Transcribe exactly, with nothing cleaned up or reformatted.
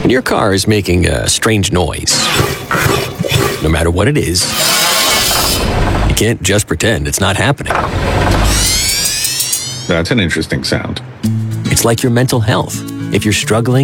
When your car is making a strange noise, no matter what it is, you can't just pretend it's not happening. That's an interesting sound. It's like your mental health. If you're struggling